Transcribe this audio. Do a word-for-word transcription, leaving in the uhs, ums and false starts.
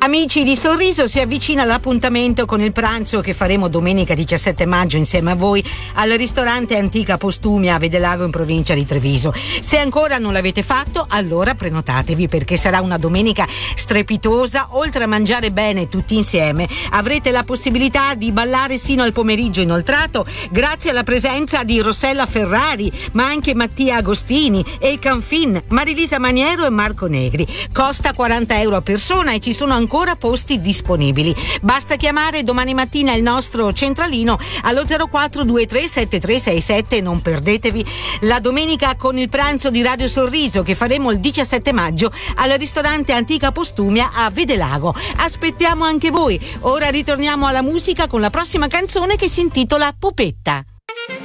Amici di Sorriso, si avvicina l'appuntamento con il pranzo che faremo domenica diciassette maggio insieme a voi al ristorante Antica Postumia a Vedelago in provincia di Treviso. Se ancora non l'avete fatto, allora prenotatevi, perché sarà una domenica strepitosa. Oltre a mangiare bene tutti insieme, avrete la possibilità di ballare sino al pomeriggio inoltrato grazie alla presenza di Rossella Ferrari, ma anche Mattia Agostini, El Canfin, Marilisa Maniero e Marco Negri. Costa quaranta euro a persona e ci sono ancora posti disponibili. Basta chiamare domani mattina il nostro centralino allo zero quattro due tre sette tre sei sette e non perdetevi la domenica con il pranzo di Radio Sorriso che faremo il diciassette maggio al ristorante Antica Postumia a Vedelago. Aspettiamo anche voi. Ora ritorniamo alla musica con la prossima canzone che si intitola Pupetta.